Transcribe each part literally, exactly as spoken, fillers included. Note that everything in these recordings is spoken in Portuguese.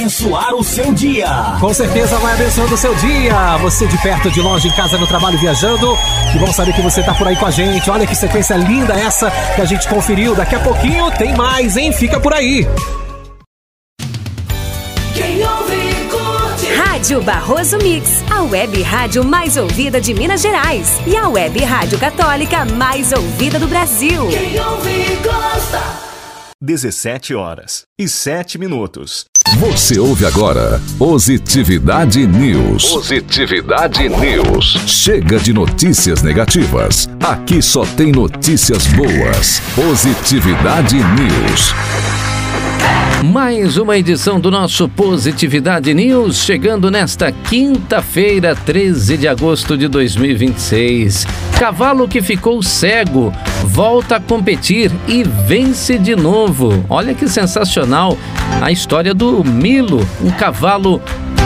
abençoar o seu dia. Com certeza vai abençoando o seu dia. Você de perto, de longe, em casa, no trabalho, viajando. Que bom saber que você tá por aí com a gente. Olha que sequência linda essa que a gente conferiu. Daqui a pouquinho tem mais, hein? Fica por aí. Quem ouve, curte. Rádio Barroso Mix, a web rádio mais ouvida de Minas Gerais e a web rádio católica mais ouvida do Brasil. Quem ouve, gosta. dezessete horas e sete minutos. Você ouve agora Positividade News. Positividade News. Chega de notícias negativas. Aqui só tem notícias boas. Positividade News. Mais uma edição do nosso Positividade News, chegando nesta quinta-feira, treze de agosto de dois mil e vinte e seis. Cavalo que ficou cego volta a competir e vence de novo. Olha que sensacional a história do Milo, um cavalo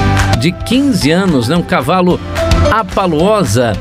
de quinze anos, né? Um cavalo Appaloosa.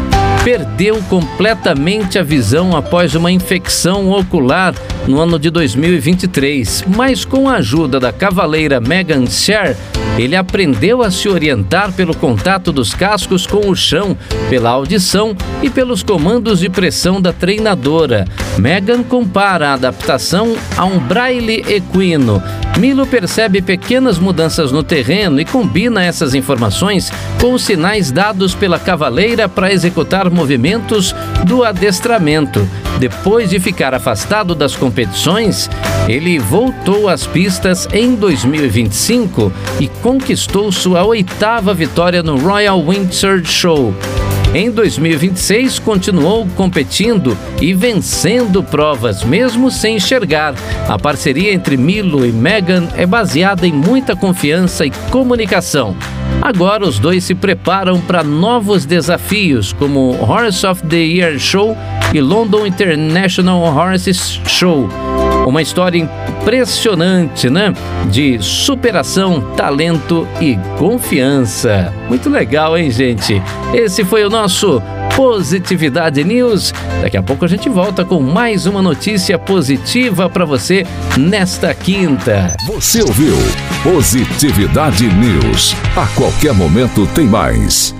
Perdeu completamente a visão após uma infecção ocular no ano de dois mil e vinte e três, mas com a ajuda da cavaleira Megan Sher, ele aprendeu a se orientar pelo contato dos cascos com o chão, pela audição e pelos comandos de pressão da treinadora. Megan compara a adaptação a um braille equino. Milo percebe pequenas mudanças no terreno e combina essas informações com os sinais dados pela cavaleira para executar movimentos do adestramento. Depois de ficar afastado das competições, ele voltou às pistas em dois mil e vinte e cinco e conquistou sua oitava vitória no Royal Windsor Show. Em dois mil e vinte e seis, continuou competindo e vencendo provas, mesmo sem enxergar. A parceria entre Milo e Megan é baseada em muita confiança e comunicação. Agora os dois se preparam para novos desafios, como o Horse of the Year Show e London International Horse Show. Uma história impressionante, né? De superação, talento e confiança. Muito legal, hein, gente? Esse foi o nosso Positividade News. Daqui a pouco a gente volta com mais uma notícia positiva para você nesta quinta. Você ouviu Positividade News. A qualquer momento tem mais.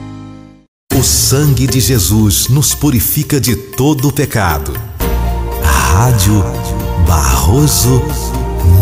O sangue de Jesus nos purifica de todo o pecado. Rádio Barroso